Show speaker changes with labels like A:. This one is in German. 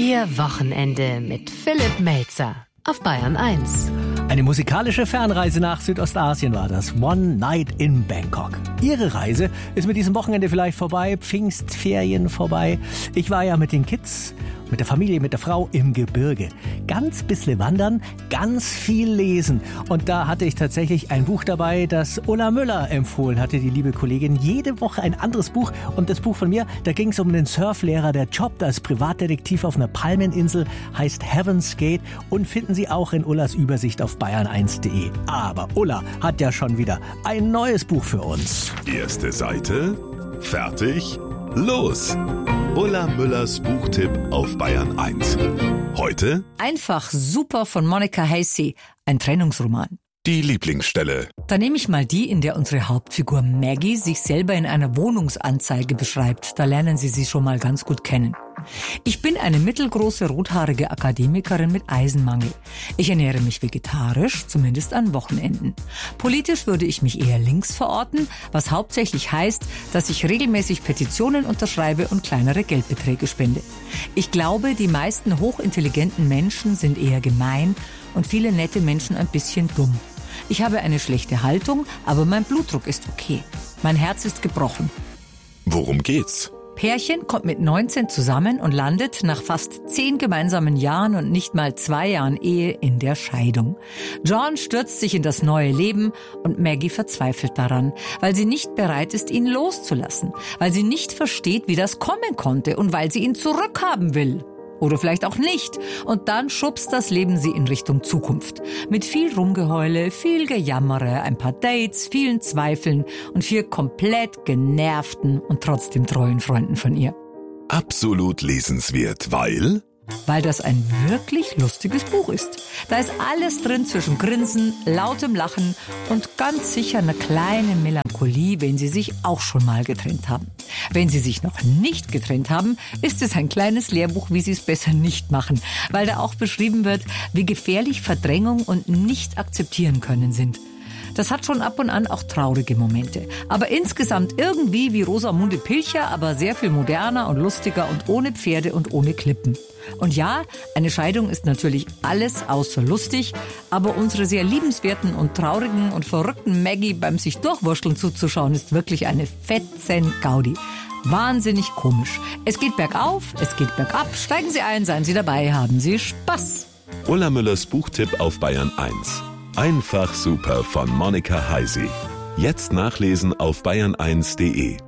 A: Ihr Wochenende mit Philipp Melzer auf Bayern 1.
B: Eine musikalische Fernreise nach Südostasien war das. One Night in Bangkok. Ihre Reise ist mit diesem Wochenende vielleicht vorbei, Pfingstferien vorbei. Ich war ja mit den Kids, mit der Familie, mit der Frau im Gebirge. Ganz bisschen wandern, ganz viel lesen. Und da hatte ich tatsächlich ein Buch dabei, das Ulla Müller empfohlen hatte, die liebe Kollegin. Jede Woche ein anderes Buch. Und das Buch von mir, da ging es um den Surflehrer, der jobbt als Privatdetektiv auf einer Palmeninsel, heißt Heaven's Gate und finden Sie auch in Ullas Übersicht auf bayern1.de. Aber Ulla hat ja schon wieder ein neues Buch für uns.
C: Erste Seite, fertig, los! Ulla Müllers Buchtipp auf Bayern 1. Heute
D: Einfach super von Monica Hasey, ein Trennungsroman.
C: die Lieblingsstelle.
D: Da nehme ich mal die, in der unsere Hauptfigur Maggie sich selber in einer Wohnungsanzeige beschreibt. Da lernen Sie sie schon mal ganz gut kennen. Ich bin eine mittelgroße, rothaarige Akademikerin mit Eisenmangel. Ich ernähre mich vegetarisch, zumindest an Wochenenden. Politisch würde ich mich eher links verorten, was hauptsächlich heißt, dass ich regelmäßig Petitionen unterschreibe und kleinere Geldbeträge spende. Ich glaube, die meisten hochintelligenten Menschen sind eher gemein und viele nette Menschen ein bisschen dumm. Ich habe eine schlechte Haltung, aber mein Blutdruck ist okay. Mein Herz ist gebrochen.
C: Worum geht's?
D: Pärchen kommt mit 19 zusammen und landet nach fast 10 gemeinsamen Jahren und nicht mal 2 Jahren Ehe in der Scheidung. John stürzt sich in das neue Leben und Maggie verzweifelt daran, weil sie nicht bereit ist, ihn loszulassen, weil sie nicht versteht, wie das kommen konnte und weil sie ihn zurückhaben will. Oder vielleicht auch nicht. Und dann schubst das Leben sie in Richtung Zukunft. Mit viel Rumgeheule, viel Gejammere, ein paar Dates, vielen Zweifeln und 4 komplett genervten und trotzdem treuen Freunden von ihr.
C: Absolut lesenswert, weil
D: Weil das ein wirklich lustiges Buch ist. Da ist alles drin zwischen Grinsen, lautem Lachen und ganz sicher eine kleine Melancholie, wenn Sie sich auch schon mal getrennt haben. Wenn Sie sich noch nicht getrennt haben, ist es ein kleines Lehrbuch, wie Sie es besser nicht machen, weil da auch beschrieben wird, wie gefährlich Verdrängung und Nicht-Akzeptieren können sind. Das hat schon ab und an auch traurige Momente. Aber insgesamt irgendwie wie Rosamunde Pilcher, aber sehr viel moderner und lustiger und ohne Pferde und ohne Klippen. Und ja, eine Scheidung ist natürlich alles außer lustig, aber unsere sehr liebenswerten und traurigen und verrückten Maggie beim sich durchwurschteln zuzuschauen, ist wirklich eine fetzen Gaudi. Wahnsinnig komisch. Es geht bergauf, es geht bergab. Steigen Sie ein, seien Sie dabei, haben Sie Spaß.
C: Ulla Müllers Buchtipp auf Bayern 1. Einfach super von Monica Hasey. Jetzt nachlesen auf bayern1.de.